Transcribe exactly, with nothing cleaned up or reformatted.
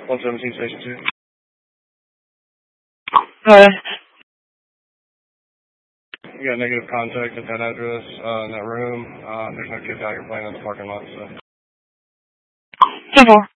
one seventeen, Station two. Hi. You got negative contact at that address, uh, in that room. Uh, there's no kids out here playing in the parking lot, so. ten four.